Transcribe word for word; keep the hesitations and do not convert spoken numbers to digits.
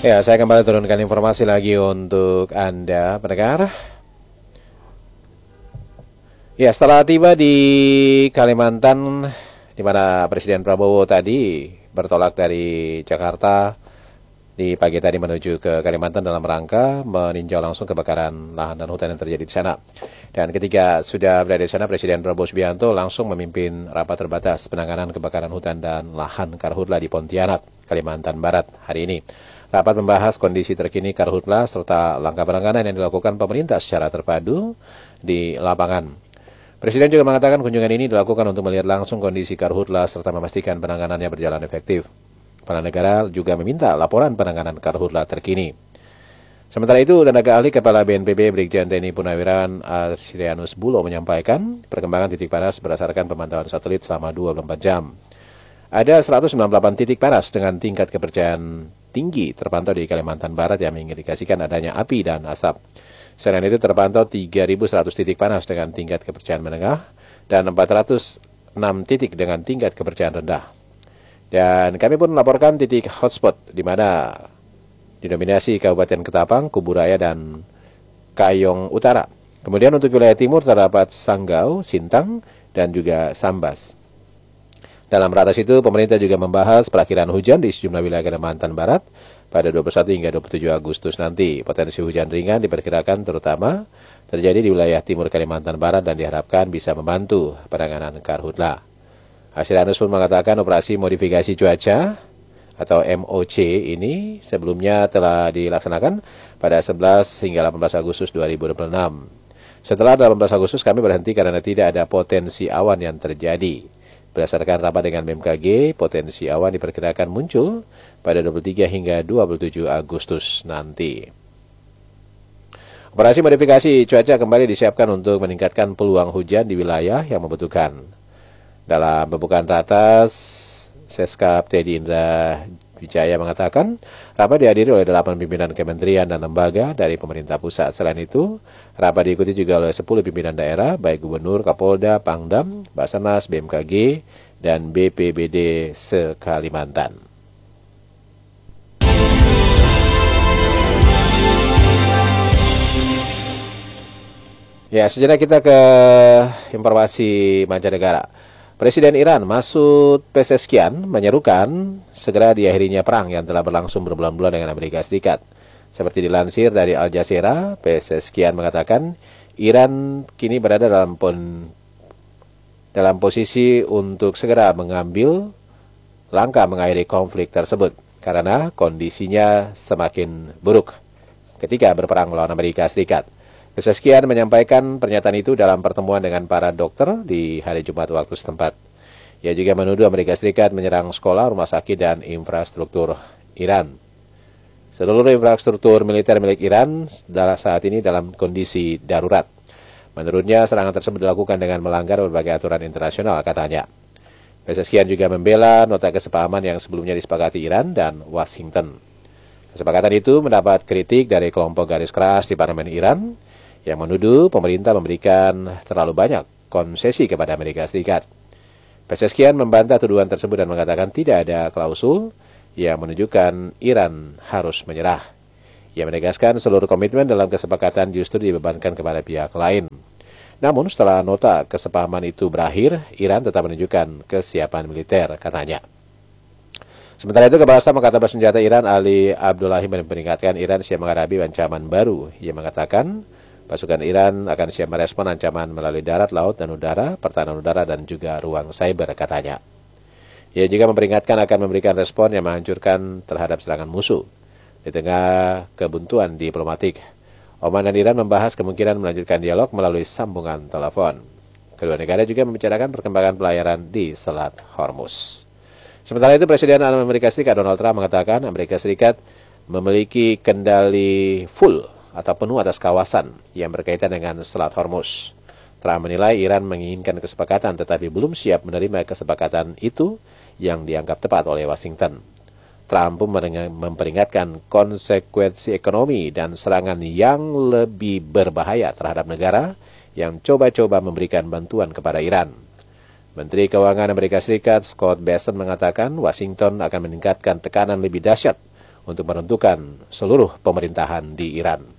Ya, saya kembali turunkan informasi lagi untuk Anda, pendengar. Ya, setelah tiba di Kalimantan, di mana Presiden Prabowo tadi bertolak dari Jakarta di pagi tadi menuju ke Kalimantan dalam rangka meninjau langsung kebakaran lahan dan hutan yang terjadi di sana. Dan ketika sudah berada di sana, Presiden Prabowo Subianto langsung memimpin rapat terbatas penanganan kebakaran hutan dan lahan Karhutla di Pontianak, Kalimantan Barat hari ini. Rapat membahas kondisi terkini Karhutla serta langkah penanganan yang dilakukan pemerintah secara terpadu di lapangan. Presiden juga mengatakan kunjungan ini dilakukan untuk melihat langsung kondisi Karhutla serta memastikan penanganannya berjalan efektif. Kepala negara juga meminta laporan penanganan Karhutla terkini. Sementara itu, tenaga ahli Kepala B N P B Brigjen T N I Purnawirawan Arsirianus Bulo menyampaikan perkembangan titik panas berdasarkan pemantauan satelit selama dua puluh empat jam. Ada seratus sembilan puluh delapan titik panas dengan tingkat kepercayaan tinggi terpantau di Kalimantan Barat yang mengindikasikan adanya api dan asap. Selain itu terpantau tiga ribu seratus titik panas dengan tingkat kepercayaan menengah dan empat ratus enam titik dengan tingkat kepercayaan rendah. Dan kami pun melaporkan titik hotspot di mana didominasi Kabupaten Ketapang, Kuburaya, dan Kayong Utara. Kemudian untuk wilayah timur terdapat Sanggau, Sintang, dan juga Sambas. Dalam ratas itu, pemerintah juga membahas perakhiran hujan di sejumlah wilayah Kalimantan Barat pada dua puluh satu hingga dua puluh tujuh Agustus nanti. Potensi hujan ringan diperkirakan terutama terjadi di wilayah timur Kalimantan Barat dan diharapkan bisa membantu penanganan Karhutla. Arsirianus pun mengatakan operasi modifikasi cuaca atau M O C ini sebelumnya telah dilaksanakan pada sebelas hingga delapan belas Agustus dua ribu dua puluh enam. Setelah delapan belas Agustus kami berhenti karena tidak ada potensi awan yang terjadi. Berdasarkan rapat dengan B M K G, potensi awan diperkirakan muncul pada dua puluh tiga hingga dua puluh tujuh Agustus nanti. Operasi modifikasi cuaca kembali disiapkan untuk meningkatkan peluang hujan di wilayah yang membutuhkan. Dalam pembukaan ratas, Seskap Teddy Indra Wijaya mengatakan, rapat dihadiri oleh delapan pimpinan kementerian dan lembaga dari pemerintah pusat. Selain itu, rapat diikuti juga oleh sepuluh pimpinan daerah, baik Gubernur, Kapolda, Pangdam, Basarnas, B M K G, dan B P B D se-Kalimantan. Ya, sejenak kita ke informasi mancanegara. Presiden Iran Masoud Pezeshkian menyerukan segera diakhirinya perang yang telah berlangsung berbulan-bulan dengan Amerika Serikat. Seperti dilansir dari Al Jazeera, Pezeshkian mengatakan Iran kini berada dalam pon, dalam posisi untuk segera mengambil langkah mengakhiri konflik tersebut karena kondisinya semakin buruk ketika berperang melawan Amerika Serikat. Pezeshkian menyampaikan pernyataan itu dalam pertemuan dengan para dokter di hari Jumat waktu setempat. Ia juga menuduh Amerika Serikat menyerang sekolah, rumah sakit, dan infrastruktur Iran. Seluruh infrastruktur militer milik Iran saat ini dalam kondisi darurat. Menurutnya, serangan tersebut dilakukan dengan melanggar berbagai aturan internasional, katanya. Pezeshkian juga membela nota kesepahaman yang sebelumnya disepakati Iran dan Washington. Kesepakatan itu mendapat kritik dari kelompok garis keras di parlemen Iran yang menuduh pemerintah memberikan terlalu banyak konsesi kepada Amerika Serikat. Pezeshkian membantah tuduhan tersebut dan mengatakan tidak ada klausul yang menunjukkan Iran harus menyerah. Ia menegaskan seluruh komitmen dalam kesepakatan justru dibebankan kepada pihak lain. Namun setelah nota kesepahaman itu berakhir, Iran tetap menunjukkan kesiapan militer, katanya. Sementara itu, Kepala Staf Angkatan Bersenjata Iran Ali Abdullahi memperingatkan Iran siap menghadapi ancaman baru. Ia mengatakan pasukan Iran akan siap merespon ancaman melalui darat, laut, dan udara, pertahanan udara, dan juga ruang cyber, katanya. Ia juga memperingatkan akan memberikan respon yang menghancurkan terhadap serangan musuh. Di tengah kebuntuan diplomatik, Oman dan Iran membahas kemungkinan melanjutkan dialog melalui sambungan telepon. Kedua negara juga membicarakan perkembangan pelayaran di Selat Hormuz. Sementara itu, Presiden Amerika Serikat Donald Trump mengatakan Amerika Serikat memiliki kendali full atau penuh atas kawasan yang berkaitan dengan Selat Hormuz. Trump menilai Iran menginginkan kesepakatan tetapi belum siap menerima kesepakatan itu yang dianggap tepat oleh Washington. Trump pun memperingatkan konsekuensi ekonomi dan serangan yang lebih berbahaya terhadap negara yang coba-coba memberikan bantuan kepada Iran. Menteri Keuangan Amerika Serikat Scott Bessent mengatakan Washington akan meningkatkan tekanan lebih dahsyat untuk menentukan seluruh pemerintahan di Iran.